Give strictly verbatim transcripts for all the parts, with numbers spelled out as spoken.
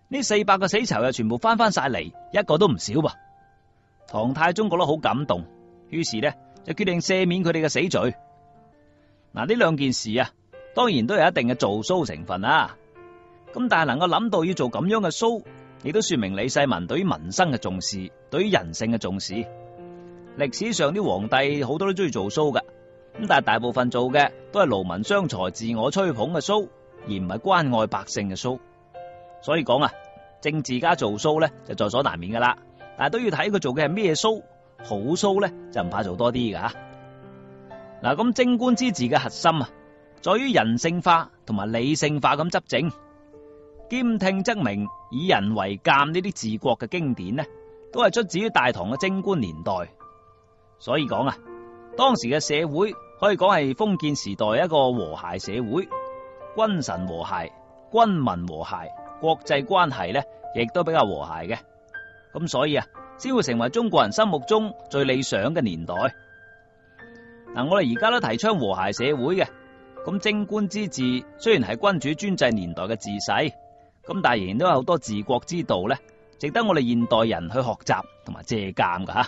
呢四百個死囚又全部翻翻晒嚟，一個都唔少噃。唐太宗覺得好感動，於是呢就決定赦免佢哋嘅死罪。嗱，呢兩件事啊，當然都有一定嘅做騷成分啦。咁但係能夠諗到要做咁樣嘅騷，亦都說明李世民對於民生嘅重視，對於人性嘅重視。歷史上啲皇帝好多都中意做騷噶，咁但係大部分做嘅都係勞民傷財、自我吹捧嘅騷，而唔係關愛百姓嘅騷。所以講啊，政治家做騷呢就在所難免噶啦，但係都要睇佢做嘅係咩騷。好騷呢就唔怕做多啲噶。嗱，咁貞觀之治嘅核心啊，在於人性化同埋理性化咁執政。兼聽則明，以人為鑑呢啲治國嘅經典呢，都係出自於大唐嘅貞觀年代。所以講啊，當時嘅社會可以講係封建時代一個和諧社會，君臣和諧、軍民和諧，國際關係呢亦都比較和諧嘅。咁所以啊，先會成為中國人心目中最理想嘅年代。嗱，我哋而家都提倡和諧社會嘅，咁貞觀之治雖然係君主專制年代嘅治世，咁但係仍然都有好多治國之道咧，值得我哋現代人去學習同埋借鑒噶吓。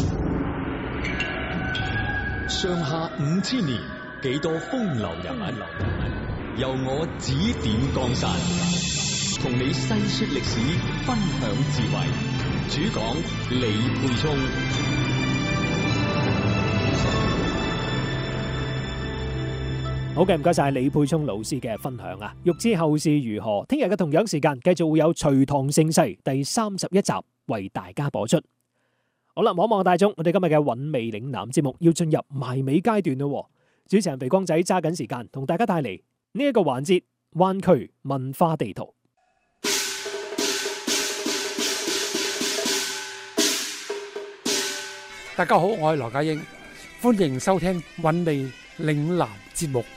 上下五千年，幾多風流人物，由我指點江山，同你細說歷史，分享智慧。主講李沛聰。 好嘅，唔該晒李沛聰老師嘅分享啊！欲知後事如何，聽日嘅同樣時間繼續會有《隋唐盛世》第三十一集為大家播出。好啦，望望大眾，我哋今日嘅韻味嶺南節目要進入埋尾階段咯。主持人肥光仔揸緊時間同大家帶嚟呢一個環節——灣區文化地圖。 大家好，我係羅家英，歡迎收聽韻味嶺南節目。